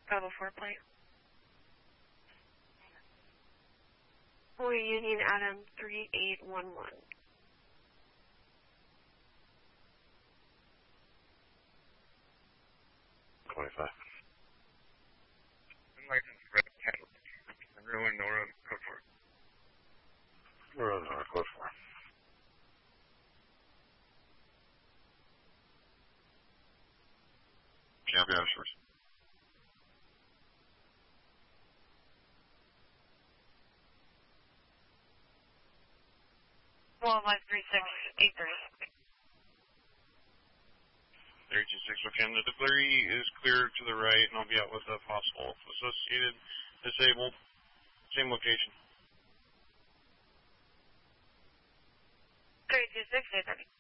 Bravo 4 plate. We're Union Adam 3811. 25. Ruin Nora, code 4. Ruin Nora, code 4. Copy, officers. Well, 3683. 326 with Canada. The Debris is clear to the right, and I'll be out with a possible associated disabled. Same location. 32683.